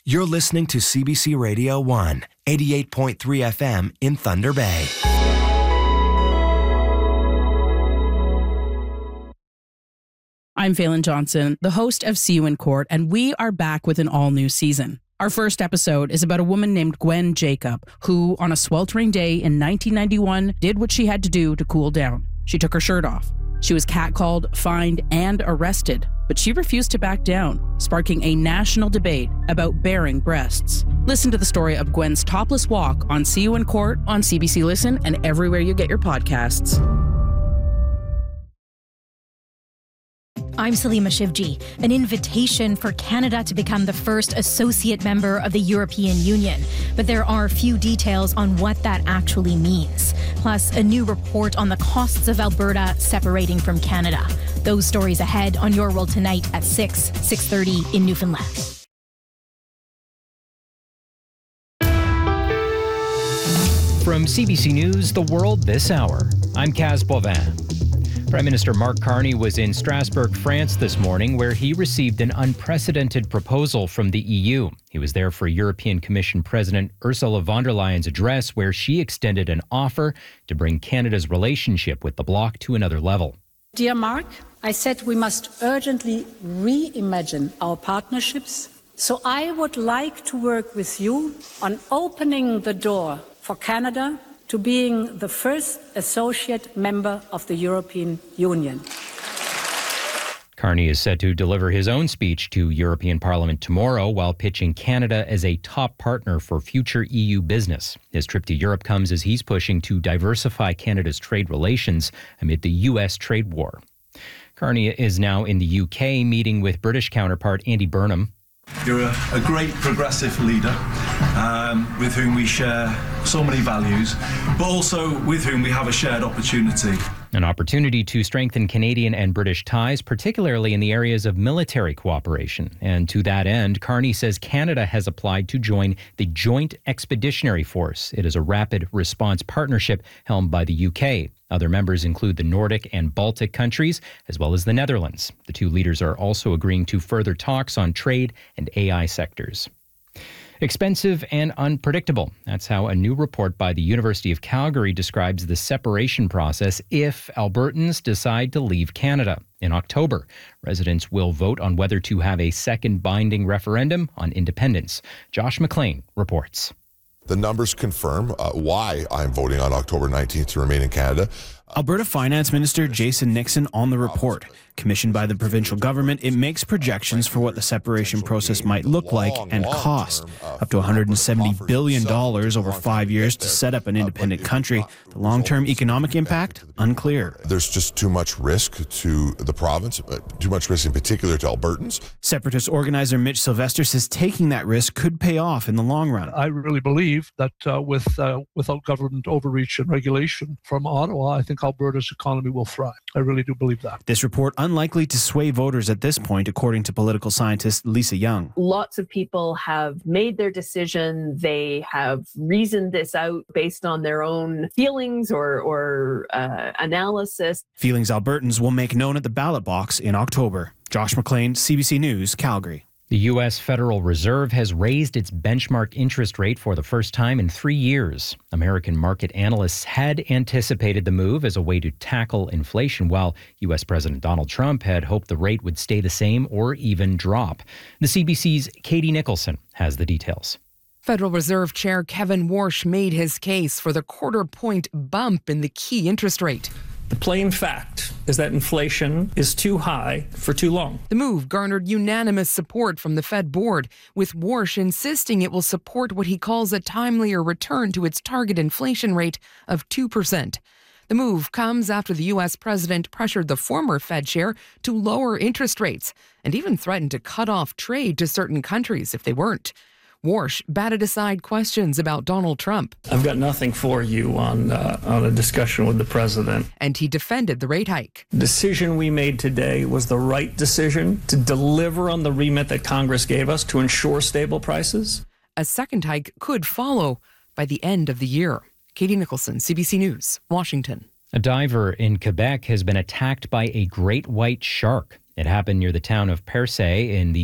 You're listening to CBC Radio 1, 88.3 FM in Thunder Bay. I'm Phelan Johnson, the host of See You in Court, and we are back with an all-new season. Our first episode is about a woman named Gwen Jacob, who, on a sweltering day in 1991, did what she had to do to cool down. She took her shirt off. She was catcalled, fined, and arrested, but she refused to back down, sparking a national debate about bearing breasts. Listen to the story of Gwen's topless walk on See You in Court on CBC Listen and everywhere you get your podcasts. I'm Salima Shivji. An invitation for Canada to become the first associate member of the European Union. But there are few details on what that actually means. Plus, a new report on the costs of Alberta separating from Canada. Those stories ahead on Your World Tonight at 6:30 in Newfoundland. From CBC News, The World This Hour, I'm Kaz Bovin. Prime Minister Mark Carney was in Strasbourg, France this morning, where he received an unprecedented proposal from the EU. He was there for European Commission President Ursula von der Leyen's address, where she extended an offer to bring Canada's relationship with the bloc to another level. Dear Mark, I said we must urgently reimagine our partnerships. So I would like to work with you on opening the door for Canada to being the first associate member of the European Union. Carney is set to deliver his own speech to European Parliament tomorrow while pitching Canada as a top partner for future EU business. His trip to Europe comes as he's pushing to diversify Canada's trade relations amid the U.S. trade war. Carney is now in the UK meeting with British counterpart Andy Burnham. You're a great progressive leader with whom we share so many values, but also with whom we have a shared opportunity. An opportunity to strengthen Canadian and British ties, particularly in the areas of military cooperation. And to that end, Carney says Canada has applied to join the Joint Expeditionary Force. It is a rapid response partnership helmed by the UK. Other members include the Nordic and Baltic countries, as well as the Netherlands. The two leaders are also agreeing to further talks on trade and AI sectors. Expensive and unpredictable. That's how a new report by the University of Calgary describes the separation process if Albertans decide to leave Canada. In October, residents will vote on whether to have a second binding referendum on independence. Josh McLean reports. The numbers confirm why I'm voting on October 19th to remain in Canada. Alberta Finance Minister Jason Nixon on the report. Commissioned by the provincial government, it makes projections for what the separation process might look like and cost. Up to $170 billion over 5 years to set up an independent country. The long-term economic impact, unclear. There's just too much risk to the province, too much risk in particular to Albertans. Separatist organizer Mitch Sylvester says taking that risk could pay off in the long run. I really believe that without government overreach and regulation from Ottawa, I think Alberta's economy will thrive. I really do believe that. This report unlikely to sway voters at this point, according to political scientist Lisa Young. Lots of people have made their decision. They have reasoned this out based on their own feelings or analysis. Feelings Albertans will make known at the ballot box in October. Josh McLean, CBC News, Calgary. The U.S. Federal Reserve has raised its benchmark interest rate for the first time in 3 years. American market analysts had anticipated the move as a way to tackle inflation, while U.S. President Donald Trump had hoped the rate would stay the same or even drop. The CBC's Katie Nicholson has the details. Federal Reserve Chair Kevin Warsh made his case for the quarter-point bump in the key interest rate. The plain fact is that inflation is too high for too long. The move garnered unanimous support from the Fed board, with Warsh insisting it will support what he calls a timelier return to its target inflation rate of 2%. The move comes after the U.S. president pressured the former Fed chair to lower interest rates and even threatened to cut off trade to certain countries if they weren't. Warsh batted aside questions about Donald Trump. I've got nothing for you on a discussion with the president. And he defended the rate hike. The decision we made today was the right decision to deliver on the remit that Congress gave us to ensure stable prices. A second hike could follow by the end of the year. Katie Nicholson, CBC News, Washington. A diver in Quebec has been attacked by a great white shark. It happened near the town of Percé in the